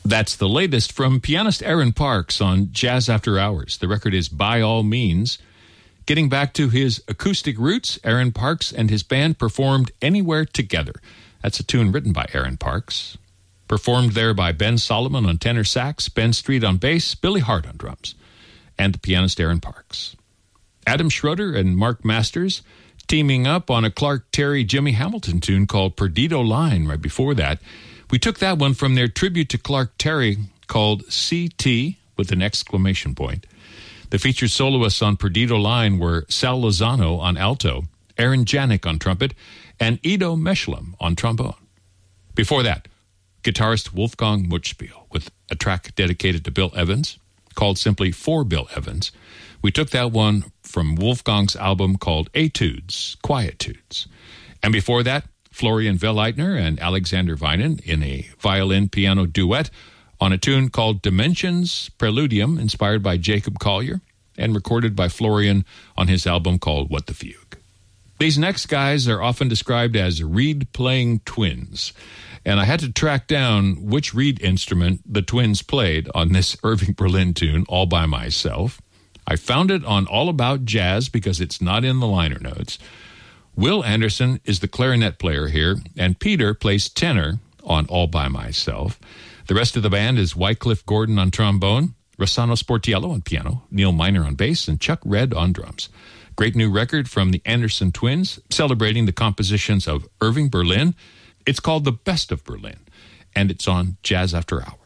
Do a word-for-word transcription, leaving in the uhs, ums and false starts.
That's the latest from pianist Aaron Parks on Jazz After Hours. The record is By All Means. Getting back to his acoustic roots, Aaron Parks and his band performed Anywhere Together. That's a tune written by Aaron Parks. Performed there by Ben Solomon on tenor sax, Ben Street on bass, Billy Hart on drums, and the pianist Aaron Parks. Adam Schroeder and Mark Masters teaming up on a Clark Terry Jimmy Hamilton tune called Perdido Line right before that. We took that one from their tribute to Clark Terry called C T with an exclamation point. The featured soloists on Perdido Line were Sal Lozano on alto, Aaron Janik on trumpet, and Ido Meshlam on trombone. Before that, guitarist Wolfgang Mutschspiel with a track dedicated to Bill Evans called simply For Bill Evans. We took that one from Wolfgang's album called Etudes, Quietudes. And before that, Florian Velleitner and Alexander Weinen in a violin-piano duet on a tune called Dimensions Preludium, inspired by Jacob Collier, and recorded by Florian on his album called What the Fugue. These next guys are often described as reed-playing twins, and I had to track down which reed instrument the twins played on this Irving Berlin tune all by myself. I found it on All About Jazz because it's not in the liner notes. Will Anderson is the clarinet player here, and Peter plays tenor on All By Myself. The rest of the band is Wycliffe Gordon on trombone, Rossano Sportiello on piano, Neil Miner on bass, and Chuck Redd on drums. Great new record from the Anderson twins, celebrating the compositions of Irving Berlin. It's called The Best of Berlin, and it's on Jazz After Hours.